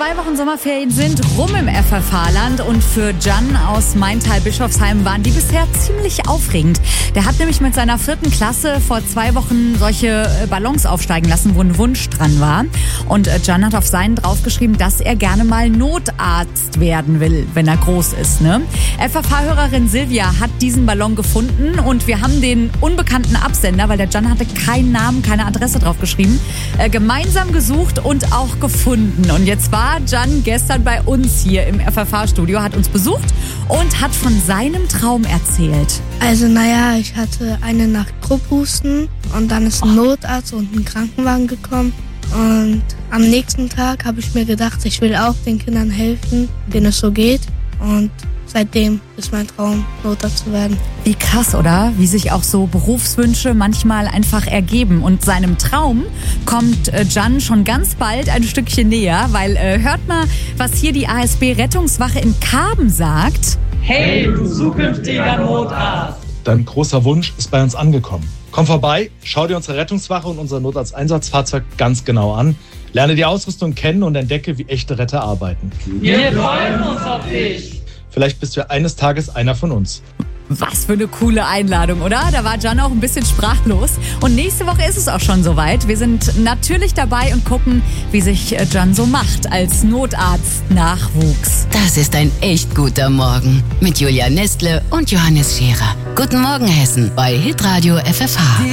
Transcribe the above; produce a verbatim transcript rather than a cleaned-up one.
Zwei Wochen Sommerferien sind rum im F F H-Land und für Can aus Maintal-Bischofsheim waren die bisher ziemlich aufregend. Der hat nämlich mit seiner vierten Klasse vor zwei Wochen solche Ballons aufsteigen lassen, wo ein Wunsch dran war. Und Can hat auf seinen draufgeschrieben, dass er gerne mal Notarzt werden will, wenn er groß ist. Ne? F F H-Hörerin Silvia hat diesen Ballon gefunden und wir haben den unbekannten Absender, weil der Can hatte keinen Namen, keine Adresse draufgeschrieben, äh, gemeinsam gesucht und auch gefunden. Und jetzt war Can gestern bei uns hier im F F H-Studio, hat uns besucht und hat von seinem Traum erzählt. Also naja, ich hatte eine Nacht Krupphusten und dann ist ein Notarzt und ein Krankenwagen gekommen. Und am nächsten Tag habe ich mir gedacht, ich will auch den Kindern helfen, denen es so geht. Und seitdem ist mein Traum, Notarzt zu werden. Wie krass, oder? Wie sich auch so Berufswünsche manchmal einfach ergeben. Und seinem Traum kommt äh, Can schon ganz bald ein Stückchen näher, weil äh, hört mal, was hier die A S B-Rettungswache in Karben sagt. Hey, du zukünftiger Notarzt! Dein großer Wunsch ist bei uns angekommen. Komm vorbei, schau dir unsere Rettungswache und unser Notarzteinsatzfahrzeug ganz genau an. Lerne die Ausrüstung kennen und entdecke, wie echte Retter arbeiten. Wir freuen uns auf dich! Vielleicht bist du ja eines Tages einer von uns. Was für eine coole Einladung, oder? Da war Can auch ein bisschen sprachlos. Und nächste Woche ist es auch schon soweit. Wir sind natürlich dabei und gucken, wie sich Can so macht als Notarzt-Nachwuchs. Das ist ein echt guter Morgen mit Julia Nestle und Johannes Scherer. Guten Morgen, Hessen, bei Hitradio F F H.